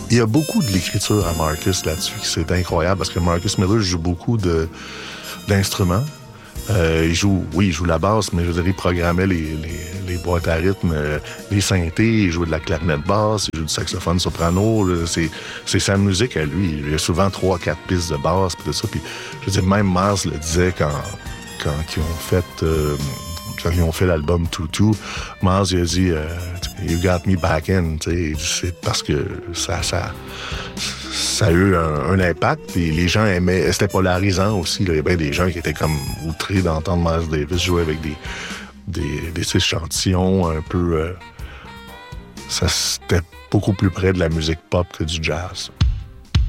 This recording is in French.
Il y a beaucoup de l'écriture à Marcus là-dessus, c'est incroyable, parce que Marcus Miller joue beaucoup d'instruments. Il joue la basse, mais je veux dire, il programmait les boîtes à rythme, les synthés, il jouait de la clarinette basse, il joue du saxophone soprano. Là, c'est sa musique à lui. Il y a souvent 3-4 pistes de basse, puis tout ça. Puis, je veux dire, même Mars le disait quand ils ont fait l'album Tutu, Mars il a dit You got me back in. C'est parce que ça a eu un impact, puis les gens aimaient. C'était polarisant aussi. Là. Il y avait des gens qui étaient comme outrés d'entendre Miles Davis jouer avec des échantillons un peu. Ça, c'était beaucoup plus près de la musique pop que du jazz.